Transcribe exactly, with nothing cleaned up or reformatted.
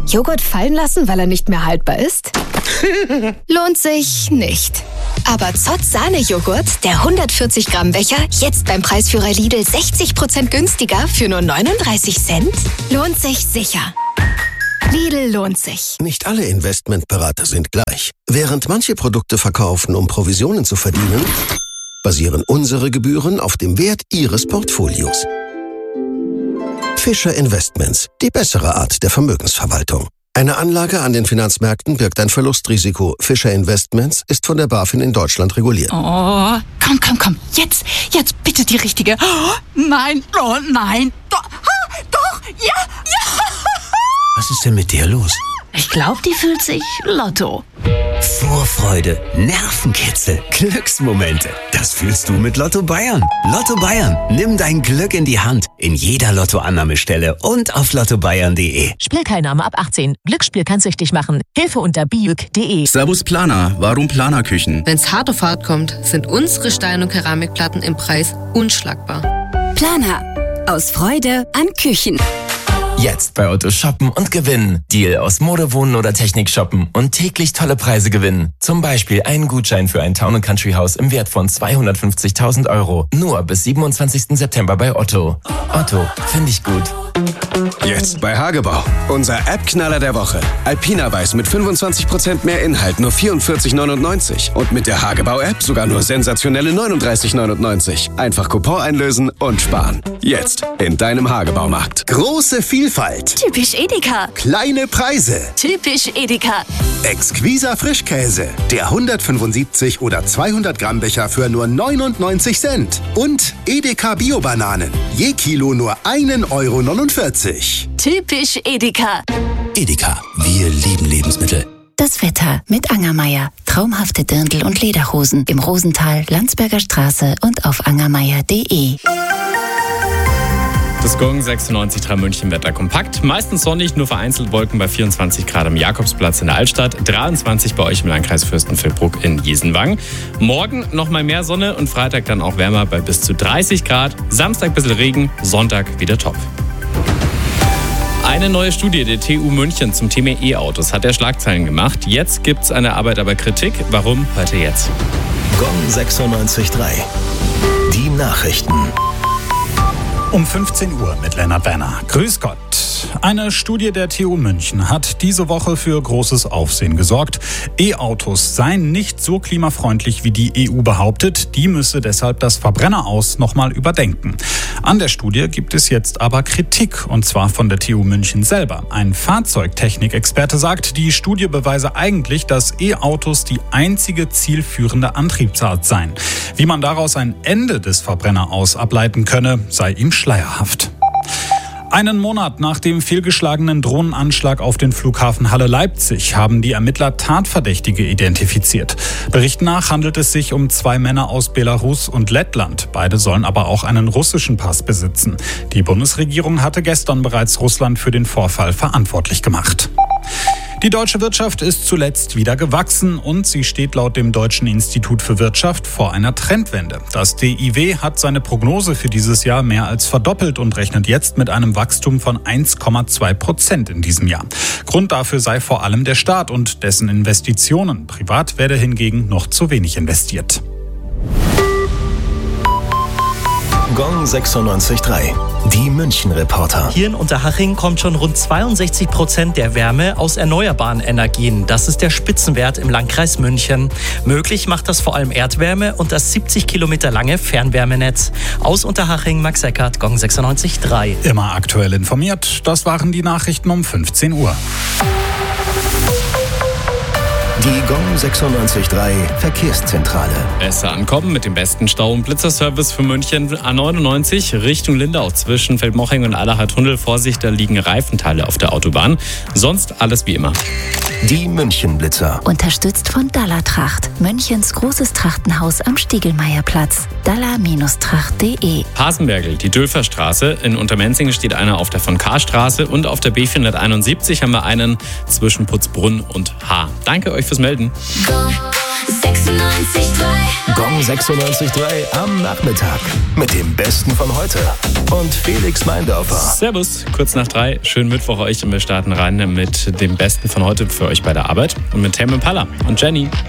Joghurt fallen lassen, weil er nicht mehr haltbar ist? Lohnt sich nicht. Aber Zott Sahne-Joghurt, der hundertvierzig Gramm Becher, jetzt beim Preisführer Lidl sechzig Prozent günstiger für nur neununddreißig Cent? Lohnt sich sicher. Lidl lohnt sich. Nicht alle Investmentberater sind gleich. Während manche Produkte verkaufen, um Provisionen zu verdienen, basieren unsere Gebühren auf dem Wert Ihres Portfolios. Fischer Investments, die bessere Art der Vermögensverwaltung. Eine Anlage an den Finanzmärkten birgt ein Verlustrisiko. Fischer Investments ist von der BaFin in Deutschland reguliert. Oh, komm, komm, komm. Jetzt, jetzt bitte die richtige. Oh, nein, oh nein. Doch, ah, doch, ja, ja. Was ist denn mit der los? Ich glaube, die fühlt sich Lotto. Vorfreude, Nervenkitzel, Glücksmomente. Das fühlst du mit Lotto Bayern. Lotto Bayern. Nimm dein Glück in die Hand. In jeder Lottoannahmestelle und auf lotto bayern punkt de. Spielteilnahme ab achtzehn. Glücksspiel kann süchtig machen. Hilfe unter biuk punkt de. Servus Planer. Warum Planerküchen? Wenn's hart auf hart kommt, sind unsere Stein- und Keramikplatten im Preis unschlagbar. Planer. Aus Freude an Küchen. Jetzt bei Otto shoppen und gewinnen. Deal aus Mode, Wohnen oder Technik shoppen und täglich tolle Preise gewinnen. Zum Beispiel einen Gutschein für ein Town and Country Haus im Wert von zweihundertfünfzigtausend Euro. Nur bis siebenundzwanzigsten September bei Otto. Otto, finde ich gut. Jetzt bei Hagebau. Unser App-Knaller der Woche. Alpina Weiß mit fünfundzwanzig Prozent mehr Inhalt, nur vierundvierzig neunundneunzig. Und mit der Hagebau-App sogar nur sensationelle neununddreißig neunundneunzig. Einfach Coupon einlösen und sparen. Jetzt in deinem Hagebaumarkt. Große Vielfalt. Typisch Edeka. Kleine Preise. Typisch Edeka. Exquiser Frischkäse. Der hundertfünfundsiebzig oder zweihundert Gramm Becher für nur neunundneunzig Cent. Und Edeka Bio-Bananen. Je Kilo nur einen Euro neunundvierzig. Typisch Edeka. Edeka, wir lieben Lebensmittel. Das Wetter mit Angermeier. Traumhafte Dirndl- und Lederhosen im Rosental, Landsberger Straße und auf angermeier punkt de. Das Gong sechsundneunzig Komma drei München Wetter kompakt. Meistens sonnig, nur vereinzelt Wolken bei vierundzwanzig Grad am Jakobsplatz in der Altstadt, dreiundzwanzig bei euch im Landkreis Fürstenfeldbruck in Jesenwang. Morgen nochmal mehr Sonne und Freitag dann auch wärmer bei bis zu dreißig Grad. Samstag ein bisschen Regen, Sonntag wieder top. Eine neue Studie der T U München zum Thema E-Autos hat ja Schlagzeilen gemacht. Jetzt gibt's eine Arbeit aber Kritik. Warum? Hört ihr jetzt. Gong sechsundneunzig Komma drei. Die Nachrichten. Um fünfzehn Uhr mit Lennart Werner. Grüß Gott. Eine Studie der T U München hat diese Woche für großes Aufsehen gesorgt. E-Autos seien nicht so klimafreundlich, wie die E U behauptet. Die müsse deshalb das Verbrenneraus nochmal überdenken. An der Studie gibt es jetzt aber Kritik, und zwar von der T U München selber. Ein Fahrzeugtechnikexperte sagt, die Studie beweise eigentlich, dass E-Autos die einzige zielführende Antriebsart seien. Wie man daraus ein Ende des Verbrenneraus ableiten könne, sei ihm schleierhaft. Einen Monat nach dem fehlgeschlagenen Drohnenanschlag auf den Flughafen Halle-Leipzig haben die Ermittler Tatverdächtige identifiziert. Berichten nach handelt es sich um zwei Männer aus Belarus und Lettland. Beide sollen aber auch einen russischen Pass besitzen. Die Bundesregierung hatte gestern bereits Russland für den Vorfall verantwortlich gemacht. Die deutsche Wirtschaft ist zuletzt wieder gewachsen und sie steht laut dem Deutschen Institut für Wirtschaft vor einer Trendwende. Das D I W hat seine Prognose für dieses Jahr mehr als verdoppelt und rechnet jetzt mit einem Wachstum von eins Komma zwei Prozent in diesem Jahr. Grund dafür sei vor allem der Staat und dessen Investitionen. Privat werde hingegen noch zu wenig investiert. Gong sechsundneunzig Komma drei. Die München-Reporter. Hier in Unterhaching kommt schon rund zweiundsechzig Prozent der Wärme aus erneuerbaren Energien. Das ist der Spitzenwert im Landkreis München. Möglich macht das vor allem Erdwärme und das siebzig Kilometer lange Fernwärmenetz. Aus Unterhaching, Max Eckert, Gong sechsundneunzig Komma drei. Immer aktuell informiert. Das waren die Nachrichten um fünfzehn Uhr. Die Gong sechsundneunzig Komma drei Verkehrszentrale. Besser ankommen mit dem besten Stau- und Blitzerservice für München. A neunundneunzig Richtung Lindau zwischen Feldmoching und Allacher Tunnel. Vorsicht, da liegen Reifenteile auf der Autobahn. Sonst alles wie immer. Die München-Blitzer. Unterstützt von Dallartracht. Münchens großes Trachtenhaus am Stiegelmeierplatz. dallar Tracht punkt de. Hasenbergl, die Dülferstraße. In Untermenzing steht einer auf der von K-Straße. Und auf der B vierhunderteinundsiebzig haben wir einen zwischen Putzbrunn und H. Danke euch fürs Melden. Gong sechsundneunzig Komma drei. Gong sechsundneunzig Komma drei am Nachmittag mit dem Besten von heute und Felix Meindorfer. Servus, kurz nach drei. Schönen Mittwoch euch und wir starten rein mit dem Besten von heute für euch bei der Arbeit und mit Tame Impala und Jenny.